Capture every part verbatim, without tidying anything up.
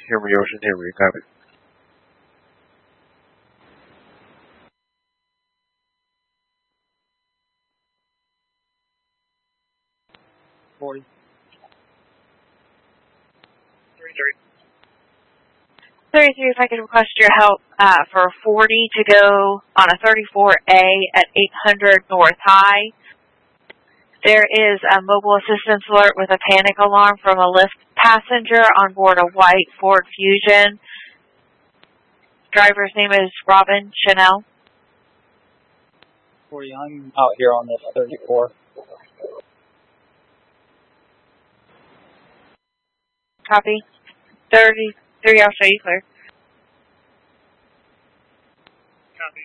Hear me, Ocean. Hear me. Copy. Forty. thirty-three, if I could request your help uh, for forty to go on a thirty-four A at eight hundred North High. There is a mobile assistance alert with a panic alarm from a Lyft passenger on board a white Ford Fusion. Driver's name is Robin Chanel. forty, I'm out here on this thirty-four. Copy. thirty-three, I'll show you clear. Copy.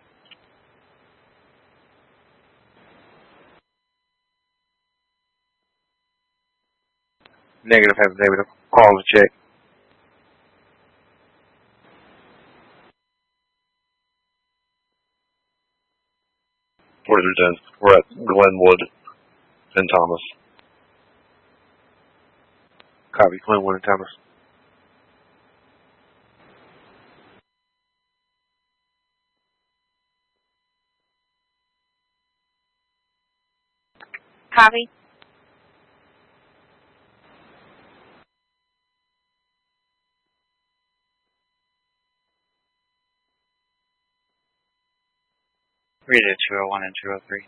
Negative, have David call and check. We're done. We're at Glenwood and Thomas. Copy, Glenwood and Thomas. Copy. Read it, two oh one and two oh three.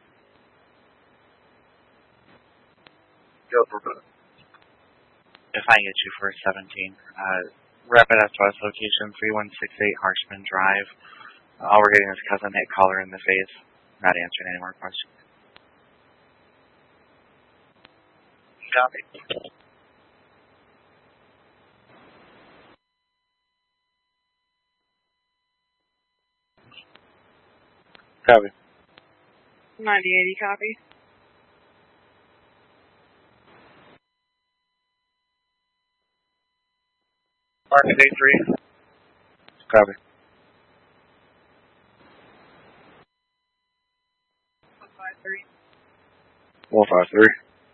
Go for it. If I get you for seventeen. Uh, Rapid S O S location three one six eight Harshman Drive. All we're getting is cousin hit caller in the face. Not answering any more questions. Copy. Copy. ninety eighty, copy. Market A three. Copy. one five three. one five three.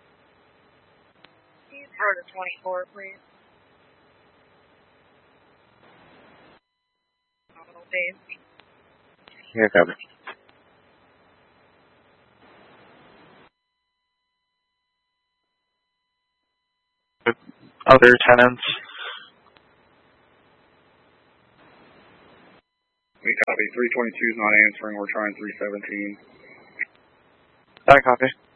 Heard a twenty-four, please. Nominal days. Yeah, copy. Other tenants. We copy. three twenty-two is not answering. We're trying three seventeen. I copy.